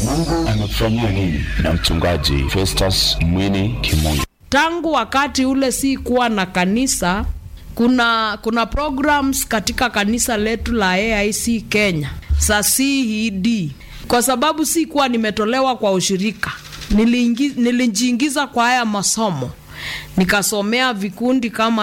Mungu amefanyia nini na mchungaji Festus Mwini Kimungu. Tangu wakati ule si kuwa na kanisa, kuna programs katika kanisa letu la AIC Kenya za CED. Kwa sababu si kuwa nimetolewa kwa ushirika, nilijiingiza kwa haya masomo, nikasomea vikundi kama